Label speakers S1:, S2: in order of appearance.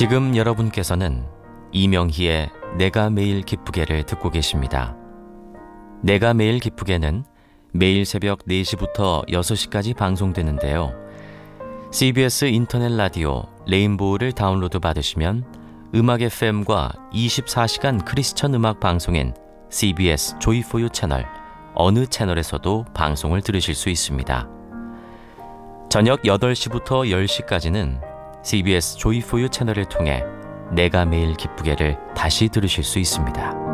S1: 지금 여러분께서는 이명희의 내가 매일 기쁘게를 듣고 계십니다. 내가 매일 기쁘게는 매일 새벽 4시부터 6시까지 방송되는데요. CBS 인터넷 라디오 레인보우를 다운로드 받으시면 음악 FM과 24시간 크리스천 음악 방송인 CBS 조이4유 채널 어느 채널에서도 방송을 들으실 수 있습니다. 저녁 8시부터 10시까지는 CBS 조이4유 채널을 통해 내가 매일 기쁘게를 다시 들으실 수 있습니다.